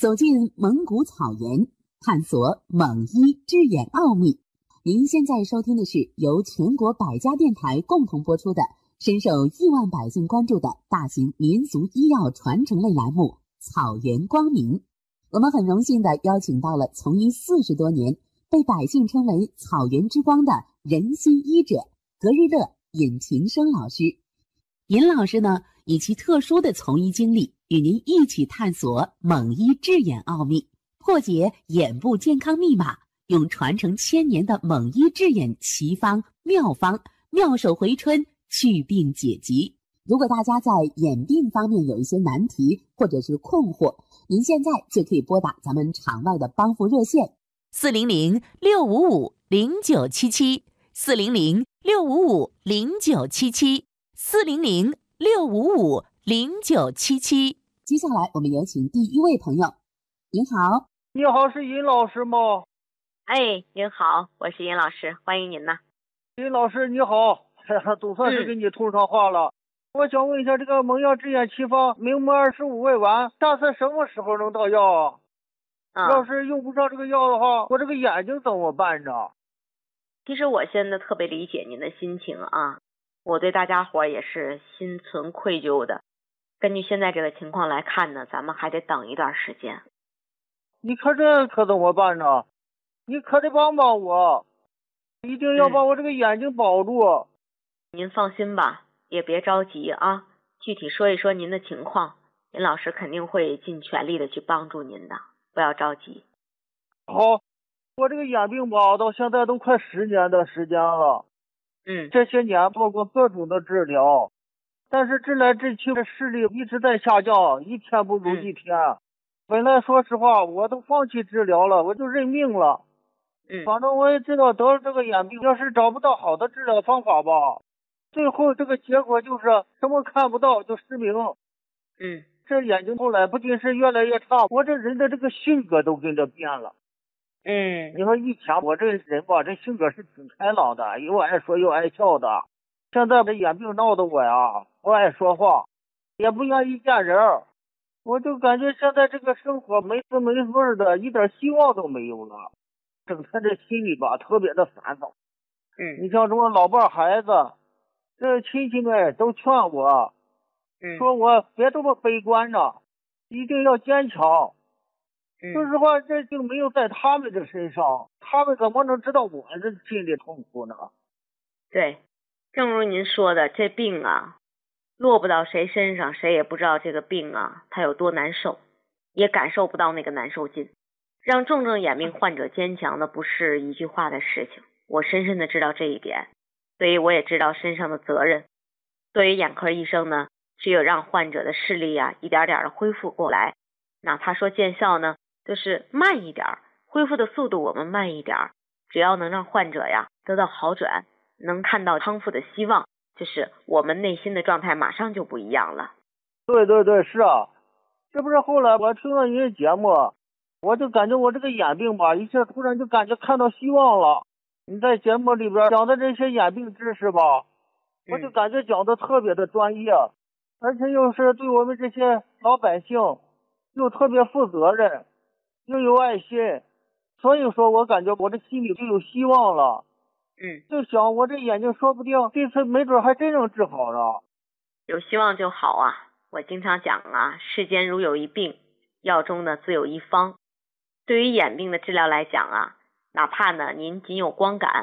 走进蒙古草原，探索蒙医治眼奥秘。您现在收听的是由全国百家电台共同播出的、深受亿万百姓关注的大型民俗医药传承类栏目《草原光明》。我们很荣幸地邀请到了从医40多年、被百姓称为草原之光的人心医者格日乐尹勤生老师。尹老师呢，以其特殊的从医经历，与您一起探索蒙医治眼奥秘，破解眼部健康密码，用传承1000年的蒙医治眼奇方妙方，妙手回春，祛病解疾。如果大家在眼病方面有一些难题或者是困惑，您现在就可以拨打咱们场外的帮扶热线400-655-0977，400-655-0977。接下来我们有请第一位朋友。您好。 你好，是尹老师吗？ 哎，您好，我是尹老师，欢迎您呐。 尹老师你好，总算是给你通上话了。我想问一下，这个蒙药治眼奇方明目25味丸，大概什么时候能到药要是用不上这个药的话，我这个眼睛怎么办呢？ 其实我现在特别理解您的心情啊，我对大家伙也是心存愧疚的。根据现在这个情况来看呢，咱们还得等一段时间。 你可这可怎么办呢？你可得帮帮我，一定要把我这个眼睛保住。 您放心吧，也别着急啊，具体说一说您的情况，尹老师肯定会尽全力的去帮助您的，不要着急。 好，我这个眼病吧，到现在都快10年的时间了。这些年做过各种的治疗，但是治来治去的视力一直在下降，一天不如一天。本来说实话，我都放弃治疗了，我就认命了。反正我也知道得了这个眼病，要是找不到好的治疗方法吧，最后这个结果就是什么看不到就失明。这眼睛后来不仅是越来越差，我这人的这个性格都跟着变了。你说以前我这人吧，这性格是挺开朗的，又爱说又爱笑的。现在这眼病闹得我呀，不爱说话，也不愿意见人，我就感觉现在这个生活没滋没味的，一点希望都没有了。整天这心里吧特别的烦躁。你像这么老伴孩子，这亲戚们都劝我，说我别这么悲观呢，一定要坚强。说实话，这就没有在他们的身上，他们怎么能知道我的心里痛苦呢？ 对，正如您说的，这病啊落不到谁身上，谁也不知道这个病啊它有多难受，也感受不到那个难受劲。让重症眼病患者坚强的不是一句话的事情，我深深的知道这一点，所以我也知道身上的责任。作为眼科医生呢，只有让患者的视力啊一点点的恢复过来，哪怕说见效呢就是慢一点，恢复的速度我们慢一点，只要能让患者呀得到好转，能看到康复的希望，就是我们内心的状态马上就不一样了。 对对对，是啊，这不是后来我听了您的节目，我就感觉我这个眼病吧，一下突然就感觉看到希望了。你在节目里边讲的这些眼病知识吧，我就感觉讲的特别的专业，而且又是对我们这些老百姓又特别负责任，又有爱心，所以说我感觉我这心里就有希望了。就想我这眼睛说不定这次没准还真能治好了。 有希望就好啊，我经常讲啊，世间如有一病，药中呢自有一方。对于眼病的治疗来讲啊，哪怕呢您仅有光感，